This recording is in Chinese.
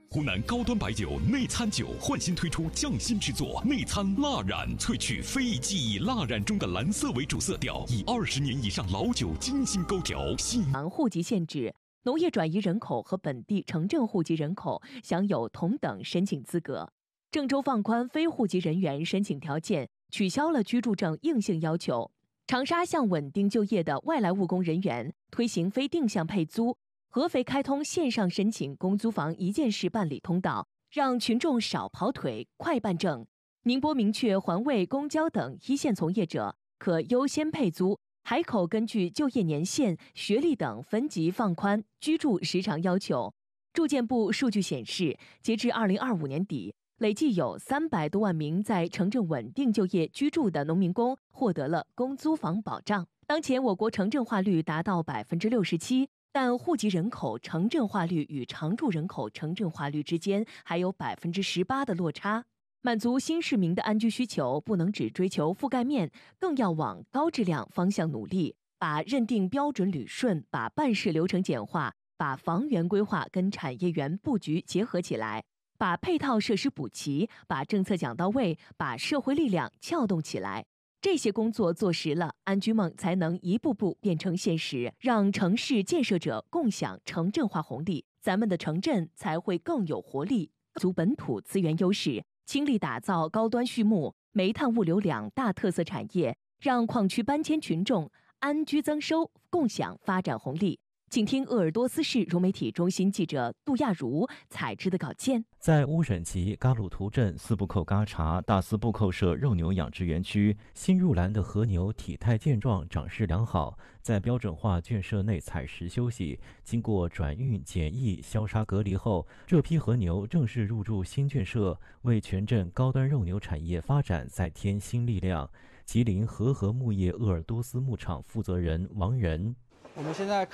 湖南高端白酒内参酒焕新推出匠心制作内参蜡染，萃取非记忆蜡染中的蓝色为主色调，以20年以上老酒精心勾调。 户籍限制，农业转移人口和本地城镇户籍人口享有同等申请资格。郑州放宽非户籍人员申请条件，取消了居住证硬性要求。长沙向稳定就业的外来务工人员推行非定向配租。合肥开通线上申请公租房一站式办理通道，让群众少跑腿，快办证。宁波明确环卫、公交等一线从业者可优先配租。海口根据就业年限、学历等分级放宽居住时长要求。住建部数据显示，截至2025年底，累计有300多万名在城镇稳定就业居住的农民工获得了公租房保障。当前我国城镇化率达到67%。但户籍人口城镇化率与常住人口城镇化率之间还有18%的落差。满足新市民的安居需求，不能只追求覆盖面，更要往高质量方向努力。把认定标准捋顺，把办事流程简化，把房源规划跟产业园布局结合起来，把配套设施补齐，把政策讲到位，把社会力量撬动起来。这些工作做实了，安居梦才能一步步变成现实，让城市建设者共享城镇化红利，咱们的城镇才会更有活力。足本土资源优势，倾力打造高端畜牧、煤炭物流2大特色产业，让矿区搬迁群众安居增收，共享发展红利。请听鄂尔多斯市融媒体中心记者杜亚茹采制的稿件。 在乌审旗嘎鲁图镇斯布扣嘎查大斯布扣社肉牛养殖园区，新入栏的和牛体态健壮，长势良好，在标准化圈舍内采食休息。经过转运、检疫、消杀隔离后，这批和牛正式入驻新圈舍，为全镇高端肉牛产业发展再添新力量。吉林和合牧业鄂尔多斯牧场负责人王仁。 我们现在